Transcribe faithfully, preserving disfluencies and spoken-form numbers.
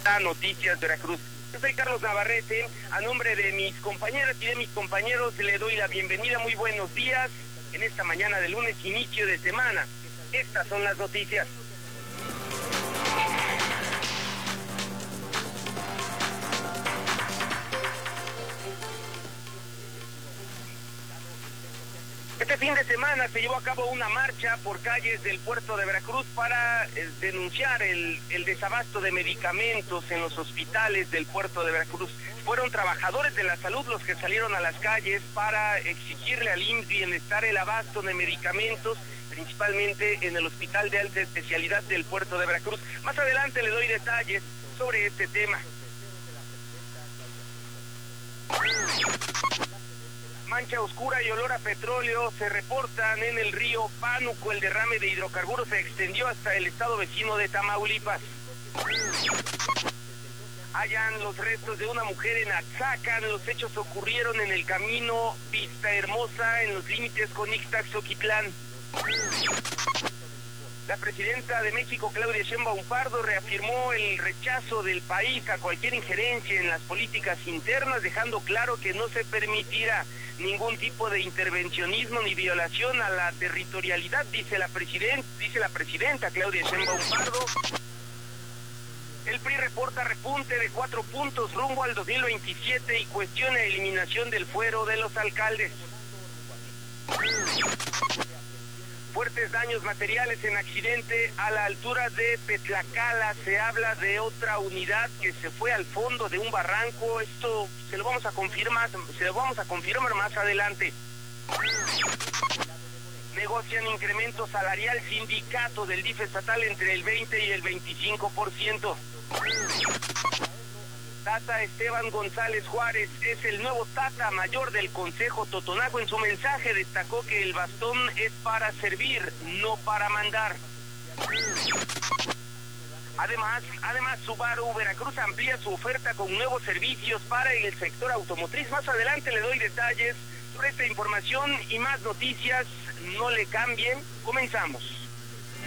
Noticias Veracruz. Yo soy Carlos Navarrete, a nombre de mis compañeras y de mis compañeros le doy la bienvenida, muy buenos días, en esta mañana de lunes, inicio de semana. Estas son las noticias. Este fin de semana se llevó a cabo una marcha por calles del puerto de Veracruz para eh, denunciar el, el desabasto de medicamentos en los hospitales del puerto de Veracruz. Fueron trabajadores de la salud los que salieron a las calles para exigirle al I M S S bienestar el abasto de medicamentos, principalmente en el hospital de alta especialidad del puerto de Veracruz. Más adelante le doy detalles sobre este tema. Mancha oscura y olor a petróleo se reportan en el río Pánuco. El derrame de hidrocarburos se extendió hasta el estado vecino de Tamaulipas. Hallan los restos de una mujer en Atzacan. Los hechos ocurrieron en el camino Vista Hermosa, en los límites con Ixtaxoquitlán. La presidenta de México, Claudia Sheinbaum Pardo, reafirmó el rechazo del país a cualquier injerencia en las políticas internas, dejando claro que no se permitirá ningún tipo de intervencionismo ni violación a la territorialidad, dice la presidenta, dice la presidenta Claudia Sheinbaum Pardo. El P R I reporta repunte de cuatro puntos rumbo al dos mil veintisiete y cuestiona eliminación del fuero de los alcaldes. Fuertes daños materiales en accidente a la altura de Petlacala. Se habla de otra unidad que se fue al fondo de un barranco. Esto se lo vamos a confirmar, se lo vamos a confirmar más adelante. Negocian incremento salarial, sindicato del D I F estatal entre el veinte y el veinticinco por ciento. Tata Esteban González Juárez es el nuevo Tata Mayor del Consejo Totonaco. En su mensaje destacó que el bastón es para servir, no para mandar. Además, además Subaru Veracruz amplía su oferta con nuevos servicios para el sector automotriz. Más adelante le doy detalles sobre esta información y más noticias. No le cambien, comenzamos.